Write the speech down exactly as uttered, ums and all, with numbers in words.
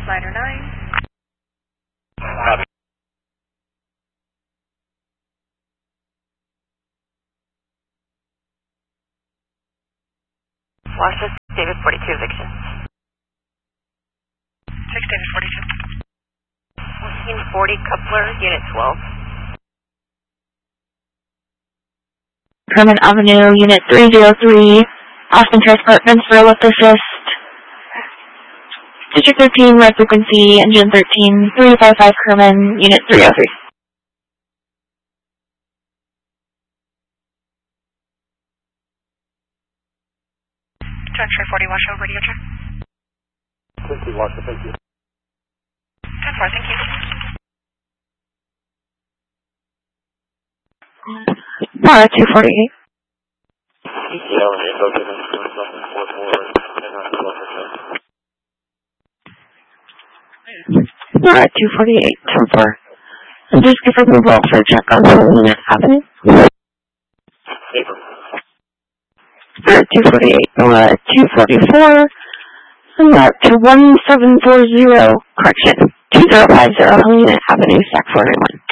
Liner nine. Copy. Washington, David forty-two, Viction. six David forty-two. fourteen forty, Coupler, Unit twelve. Kerman Avenue, Unit three oh three, Austin Transport, Ventura, lift assist. District thirteen, red frequency, engine thirteen, three five five Kerman, Unit three oh three. Transfer forty, Washoe, radio check. fifty, Washoe, thank you. ten four, thank you. Mara two forty-eight. Mara two forty-eight, ten four. I'm just give removal for a check on Helena Avenue. Mara two forty-eight, Mara two forty-four. Mara to one seven four zero, correction, two zero five zero Helena Avenue, Sac four nine one.